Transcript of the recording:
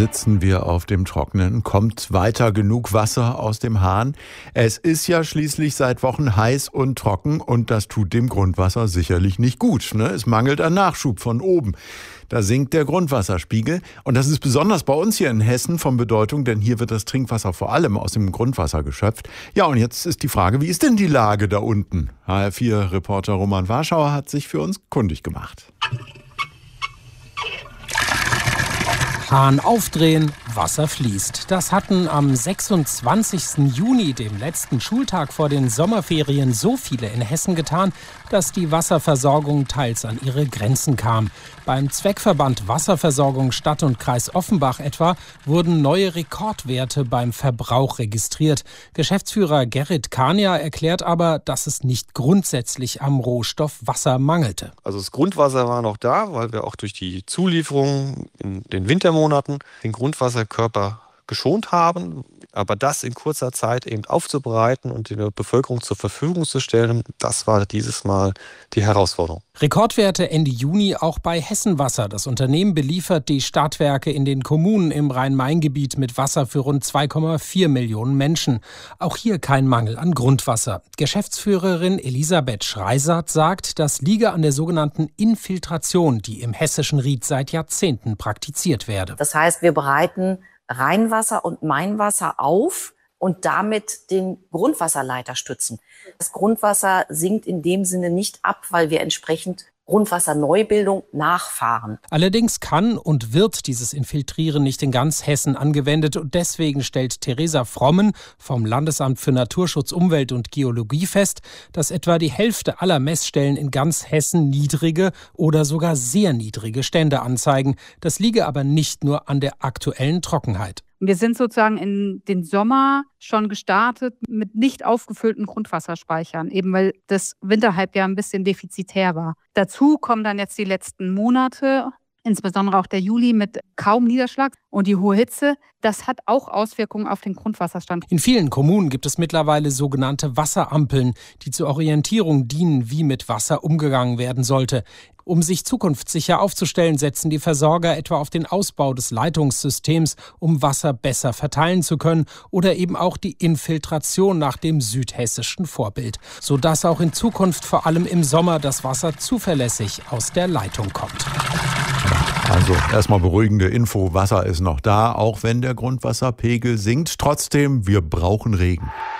Sitzen wir auf dem Trockenen? Kommt weiter genug Wasser aus dem Hahn? Es ist ja schließlich seit Wochen heiß und trocken und das tut dem Grundwasser sicherlich nicht gut. Es mangelt an Nachschub von oben. Da sinkt der Grundwasserspiegel und das ist besonders bei uns hier in Hessen von Bedeutung, denn hier wird das Trinkwasser vor allem aus dem Grundwasser geschöpft. Ja, und jetzt ist die Frage, wie ist denn die Lage da unten? HR4-Reporter Roman Warschauer hat sich für uns kundig gemacht. Hahn aufdrehen, Wasser fließt. Das hatten am 26. Juni, dem letzten Schultag vor den Sommerferien, so viele in Hessen getan, dass die Wasserversorgung teils an ihre Grenzen kam. Beim Zweckverband Wasserversorgung Stadt und Kreis Offenbach etwa wurden neue Rekordwerte beim Verbrauch registriert. Geschäftsführer Gerrit Kania erklärt aber, dass es nicht grundsätzlich am Rohstoff Wasser mangelte. Also das Grundwasser war noch da, weil wir auch durch die Zulieferung in den Wintermonaten den Grundwasserkörper geschont haben. Aber das in kurzer Zeit eben aufzubereiten und der Bevölkerung zur Verfügung zu stellen, das war dieses Mal die Herausforderung. Rekordwerte Ende Juni auch bei Hessenwasser. Das Unternehmen beliefert die Stadtwerke in den Kommunen im Rhein-Main-Gebiet mit Wasser für rund 2,4 Millionen Menschen. Auch hier kein Mangel an Grundwasser. Geschäftsführerin Elisabeth Schreisart sagt, das liege an der sogenannten Infiltration, die im hessischen Ried seit Jahrzehnten praktiziert werde. Das heißt, wir bereiten Rheinwasser und Mainwasser auf und damit den Grundwasserleiter stützen. Das Grundwasser sinkt in dem Sinne nicht ab, weil wir entsprechend Grundwasserneubildung nachfahren. Allerdings kann und wird dieses Infiltrieren nicht in ganz Hessen angewendet und deswegen stellt Theresa Frommen vom Landesamt für Naturschutz, Umwelt und Geologie fest, dass etwa die Hälfte aller Messstellen in ganz Hessen niedrige oder sogar sehr niedrige Stände anzeigen. Das liege aber nicht nur an der aktuellen Trockenheit. Wir sind sozusagen in den Sommer schon gestartet mit nicht aufgefüllten Grundwasserspeichern, eben weil das Winterhalbjahr ein bisschen defizitär war. Dazu kommen dann jetzt die letzten Monate, insbesondere auch der Juli mit kaum Niederschlag und die hohe Hitze. Das hat auch Auswirkungen auf den Grundwasserstand. In vielen Kommunen gibt es mittlerweile sogenannte Wasserampeln, die zur Orientierung dienen, wie mit Wasser umgegangen werden sollte. Um sich zukunftssicher aufzustellen, setzen die Versorger etwa auf den Ausbau des Leitungssystems, um Wasser besser verteilen zu können, oder eben auch die Infiltration nach dem südhessischen Vorbild, sodass auch in Zukunft vor allem im Sommer das Wasser zuverlässig aus der Leitung kommt. Also erstmal beruhigende Info, Wasser ist noch da, auch wenn der Grundwasserpegel sinkt. Trotzdem, wir brauchen Regen.